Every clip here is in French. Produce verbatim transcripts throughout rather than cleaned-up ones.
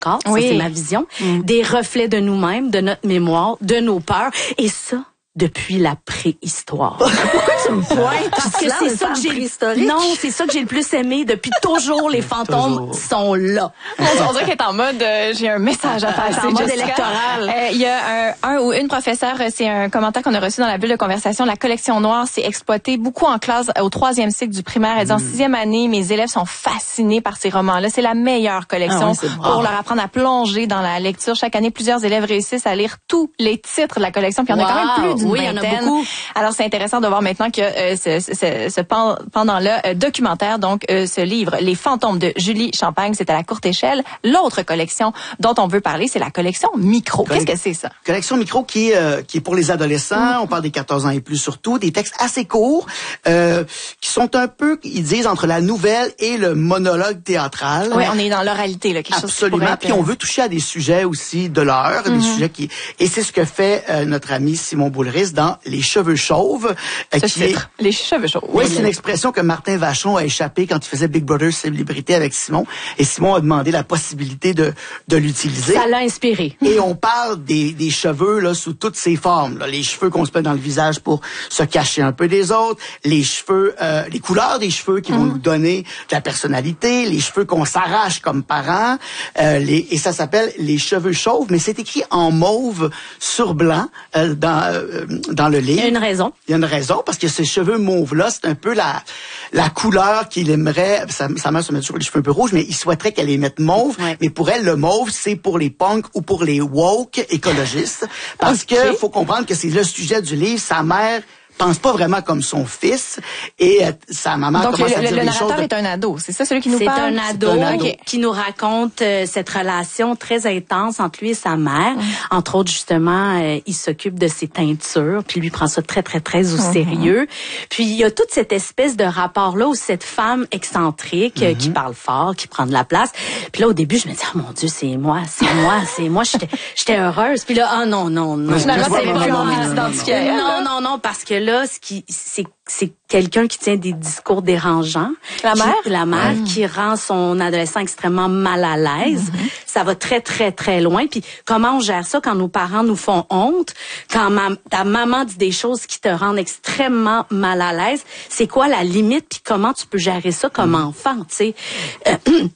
corps, oui. ça c'est ma vision, mm. des reflets de nous-mêmes, de notre mémoire, de nos peurs, et ça, depuis la préhistoire. Pourquoi tu me pointes? Parce que c'est ça que j'ai Non, c'est ça que j'ai le plus aimé depuis toujours. Les fantômes toujours. sont là. On dirait qu'elle est en mode euh, j'ai un message à passer. C'est en mode électoral. Euh, il y a un, un ou une professeure, c'est un commentaire qu'on a reçu dans la bulle de conversation. La collection noire s'est exploitée beaucoup en classe au troisième cycle du primaire. Elle dit, mm. en sixième année, mes élèves sont fascinés par ces romans-là. C'est la meilleure collection ah ouais, pour leur apprendre à plonger dans la lecture. Chaque année, plusieurs élèves réussissent à lire tous les titres de la collection. Puis il y en a wow. quand même plus d'une oui, vingtaine. Il y en a beaucoup. Alors c'est intéressant de voir maintenant que euh, ce, ce, ce pendant-là euh, documentaire, donc euh, ce livre, Les fantômes de Julie Champagne, c'est à la courte échelle. L'autre collection dont on veut parler, c'est la collection Micro. Qu'est-ce que c'est ça? Collection Micro qui est, euh, qui est pour les adolescents. Mm. On parle des quatorze ans et plus surtout. Des textes assez courts euh, qui sont un peu, ils disent, entre la nouvelle et le monologue théâtral. Oui, on est dans l'oralité, là, quelque Absolument. chose qui pourrait Puis on veut toucher à des sujets aussi de l'heure, mm-hmm. des sujets qui... Et c'est ce que fait euh, notre ami Simon Boulris dans Les cheveux chauves. Euh, qui est... Les cheveux chauves. Oui, c'est une expression que Martin Vachon a échappé quand il faisait Big Brother Célébrité avec Simon. Et Simon a demandé la possibilité de, de l'utiliser. Ça l'a inspiré. Et on parle des, des cheveux là sous toutes ses formes. Là. Les cheveux qu'on se met dans le visage pour se cacher un peu des autres. Les cheveux, euh, les couleurs des cheveux qui mm. vont nous donner de la personnalité. Les cheveux qu'on s'arrache comme parents. Euh, les, et ça s'appelle Les cheveux chauves. Mais c'est écrit en mauve sur blanc euh, dans, euh, dans le livre. Il y a une raison. Il y a une raison, parce que ces cheveux mauves-là, c'est un peu la la couleur qu'il aimerait. Sa, sa mère se met toujours les cheveux un peu rouges, mais il souhaiterait qu'elle les mette mauve. Ouais. Mais pour elle, le mauve, c'est pour les punks ou pour les woke écologistes. Parce okay. que faut comprendre que c'est le sujet du livre. Sa mère pense pas vraiment comme son fils et euh, sa maman donc commence le, à dire le, le des choses. narrateur de... est un ado, c'est ça celui qui nous c'est parle? Un ado, c'est un ado qui, qui nous raconte euh, cette relation très intense entre lui et sa mère. Mm. Entre autres, justement, euh, il s'occupe de ses teintures, puis lui prend ça très, très, très au mm-hmm. sérieux. Puis il y a toute cette espèce de rapport-là où cette femme excentrique mm-hmm. euh, qui parle fort, qui prend de la place. Puis là, au début, je me dis, oh mon Dieu, c'est moi, c'est moi, c'est moi. J'étais, j'étais heureuse. Puis là, ah oh, non, non, non. Finalement, c'est non, plus non, non, non, non, non, parce que là, ce qui, c'est, c'est quelqu'un qui tient des discours dérangeants. La mère? Qui, la mère, mmh. qui rend son adolescent extrêmement mal à l'aise. Mmh. Ça va très, très, très loin. Puis comment on gère ça quand nos parents nous font honte? Quand ma, ta maman dit des choses qui te rendent extrêmement mal à l'aise, c'est quoi la limite? Puis comment tu peux gérer ça comme mmh. enfant, tu sais? Euh,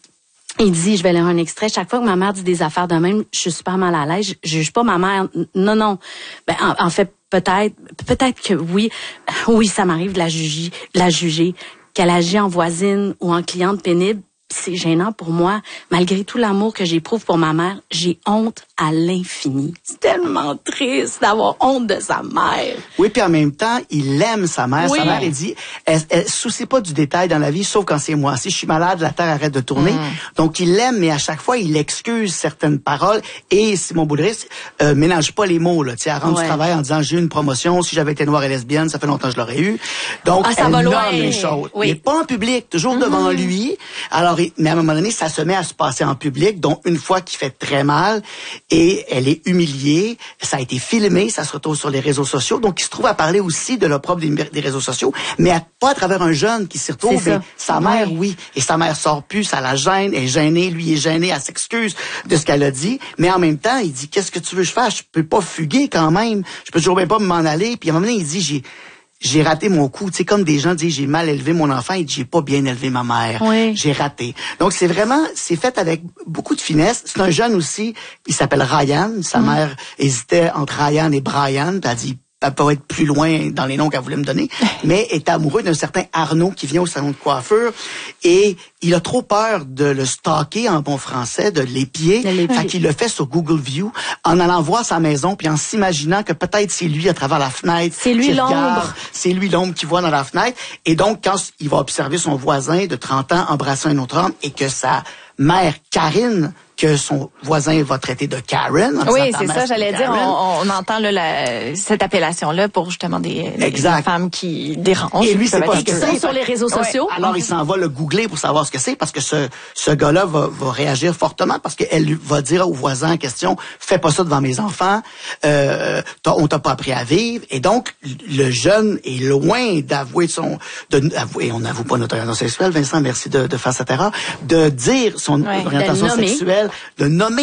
Il dit, je vais lire un extrait, chaque fois que ma mère dit des affaires de même, je suis super mal à l'aise, je juge pas ma mère. Non, non. Ben, en, en fait, peut-être, peut-être que oui, oui, ça m'arrive de la juger, de la juger, qu'elle agit en voisine ou en cliente pénible. C'est gênant pour moi. Malgré tout l'amour que j'éprouve pour ma mère, j'ai honte à l'infini. C'est tellement triste d'avoir honte de sa mère. Oui, puis en même temps, il aime sa mère. Oui. Sa mère, elle dit, elle, elle soucie pas du détail dans la vie, sauf quand c'est moi. Si je suis malade, la terre arrête de tourner. Mm. Donc, il l'aime, mais à chaque fois, il excuse certaines paroles. Et Simon Boulris euh, ménage pas les mots, là. Tu sais, elle rentre ouais. du travail en disant, j'ai eu une promotion. Si j'avais été noire et lesbienne, ça fait longtemps que je l'aurais eu. Donc, ah, ça elle va nomme les choses. Oui. Mais pas en public, toujours mm-hmm. devant lui. Alors, mais à un moment donné, ça se met à se passer en public, dont une fois qu'il fait très mal, et elle est humiliée, ça a été filmé, ça se retrouve sur les réseaux sociaux, donc il se trouve à parler aussi de l'opprobre des, des réseaux sociaux, mais à, pas à travers un jeune qui s'y retrouve, mais sa mère, oui. oui, et sa mère sort plus, ça la gêne, elle est gênée, lui est gêné, elle s'excuse de ce qu'elle a dit, mais en même temps, il dit, qu'est-ce que tu veux que je fasse? Je peux pas fuguer quand même, je peux toujours même pas m'en aller, puis à un moment donné, il dit, j'ai j'ai raté mon coup. Tu sais, comme des gens disent, j'ai mal élevé mon enfant, et j'ai pas bien élevé ma mère. Oui. J'ai raté. Donc, c'est vraiment, c'est fait avec beaucoup de finesse. C'est un jeune aussi, il s'appelle Ryan. Sa mm. mère hésitait entre Ryan et Brian, puis elle dit, elle peut être plus loin dans les noms qu'elle voulait me donner, mais est amoureux d'un certain Arnaud qui vient au salon de coiffure et il a trop peur de le stalker en bon français, de l'épier, fait qu'il le fait sur Google View en allant voir sa maison puis en s'imaginant que peut-être c'est lui à travers la fenêtre. C'est lui l'ombre. C'est lui l'ombre qui voit dans la fenêtre. Et donc, quand il va observer son voisin de trente ans embrasser un autre homme et que sa mère, Karine, que son voisin va traiter de Karen. Oui, c'est ça, j'allais dire. On, on entend là, la, cette appellation-là pour justement des, des femmes qui dérangent. Et lui, c'est pas ça sur les réseaux sociaux. Ouais. Alors, il s'en va le googler pour savoir ce que c'est parce que ce, ce gars-là va, va réagir fortement parce qu'elle va dire au voisin en question, fais pas ça devant mes enfants, euh, on t'a pas appris à vivre. Et donc, le jeune est loin d'avouer son, de, avouer, on n'avoue pas notre orientation sexuelle, Vincent, merci de, de faire cette erreur, de dire son ouais, orientation sexuelle, de nommer